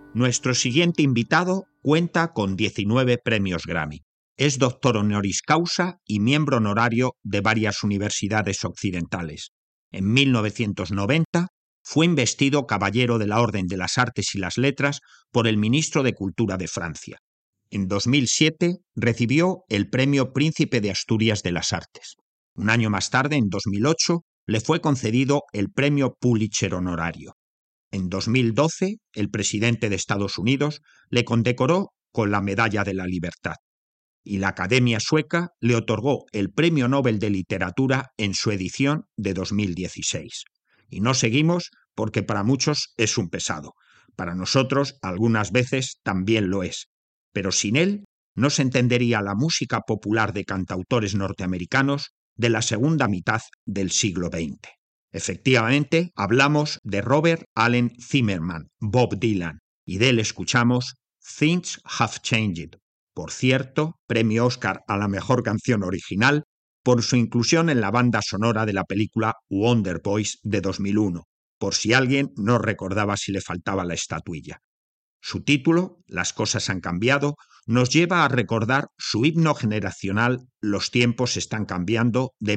Nuestro siguiente invitado cuenta con 19 premios Grammy. Es doctor honoris causa y miembro honorario de varias universidades occidentales. En 1990 fue investido Caballero de la Orden de las Artes y las Letras por el ministro de Cultura de Francia. En 2007 recibió el Premio Príncipe de Asturias de las Artes. Un año más tarde, en 2008, le fue concedido el Premio Pulitzer honorario. En 2012, el presidente de Estados Unidos le condecoró con la Medalla de la Libertad. Y la Academia Sueca le otorgó el Premio Nobel de Literatura en su edición de 2016. Y no seguimos porque para muchos es un pesado. Para nosotros algunas veces también lo es. Pero sin él no se entendería la música popular de cantautores norteamericanos de la segunda mitad del siglo XX. Efectivamente, hablamos de Robert Allen Zimmerman, Bob Dylan, y de él escuchamos Things Have Changed. Por cierto, premio Oscar a la mejor canción original por su inclusión en la banda sonora de la película Wonder Boys de 2001, por si alguien no recordaba si le faltaba la estatuilla. Su título, Las cosas han cambiado, nos lleva a recordar su himno generacional Los tiempos están cambiando de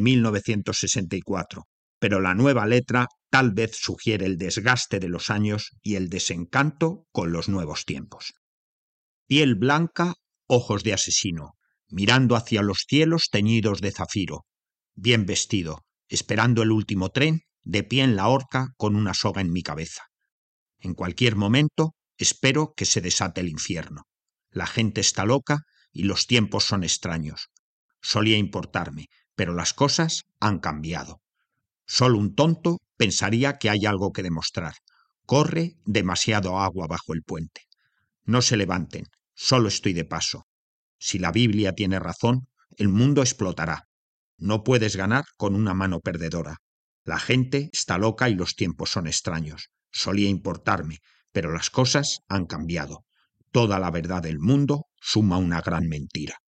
1964, pero la nueva letra tal vez sugiere el desgaste de los años y el desencanto con los nuevos tiempos. Piel blanca, ojos de asesino, mirando hacia los cielos teñidos de zafiro, bien vestido, esperando el último tren, de pie en la horca con una soga en mi cabeza. En cualquier momento espero que se desate el infierno. La gente está loca y los tiempos son extraños. Solía importarme, pero las cosas han cambiado. Solo un tonto pensaría que hay algo que demostrar. Corre demasiado agua bajo el puente. No se levanten, solo estoy de paso. Si la Biblia tiene razón, el mundo explotará. No puedes ganar con una mano perdedora. La gente está loca y los tiempos son extraños. Solía importarme, pero las cosas han cambiado. Toda la verdad del mundo suma una gran mentira.